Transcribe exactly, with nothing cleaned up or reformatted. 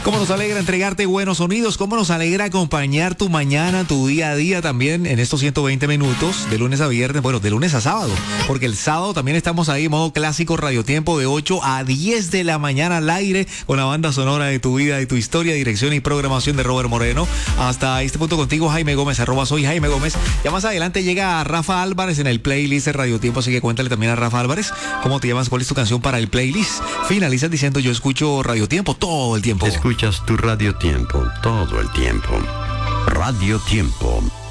Cómo nos alegra entregarte buenos sonidos, cómo nos alegra acompañar tu mañana, tu día a día también en estos ciento veinte minutos, de lunes a viernes, bueno, de lunes a sábado, porque el sábado también estamos ahí, modo clásico Radio Tiempo, de ocho a diez de la mañana al aire, con la banda sonora de tu vida y tu historia, dirección y programación de Robert Moreno. Hasta este punto contigo, Jaime Gómez, arroba soy Jaime Gómez. Ya más adelante llega Rafa Álvarez en el playlist de Radio Tiempo, así que cuéntale también a Rafa Álvarez cómo te llamas, cuál es tu canción para el playlist. Finalizas diciendo: yo escucho Radio Tiempo todo el tiempo. Escuchas tu Radio Tiempo todo el tiempo. Radio Tiempo.